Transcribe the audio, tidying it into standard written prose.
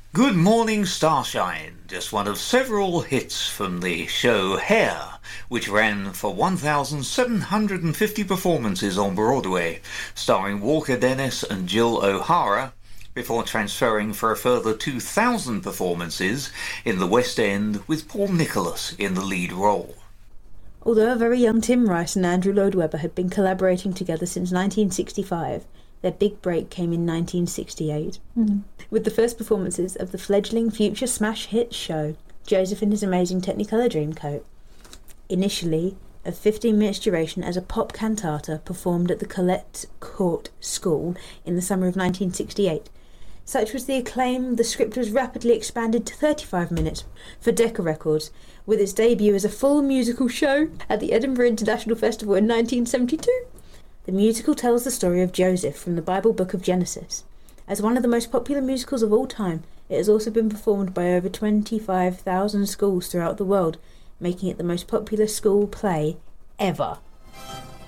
Good Morning Starshine, just one of several hits from the show Hair, which ran for 1,750 performances on Broadway, starring Walker Dennis and Jill O'Hara, before transferring for a further 2,000 performances in the West End with Paul Nicholas in the lead role. Although a very young Tim Rice and Andrew Lloyd Webber had been collaborating together since 1965, their big break came in 1968, with the first performances of the fledgling future smash hit show, Joseph and His Amazing Technicolor Dreamcoat. Initially, of 15 minutes duration as a pop cantata performed at the Colette Court School in the summer of 1968. Such was the acclaim, the script was rapidly expanded to 35 minutes for Decca Records, with its debut as a full musical show at the Edinburgh International Festival in 1972. The musical tells the story of Joseph from the Bible book of Genesis. As one of the most popular musicals of all time, it has also been performed by over 25,000 schools throughout the world, making it the most popular school play ever.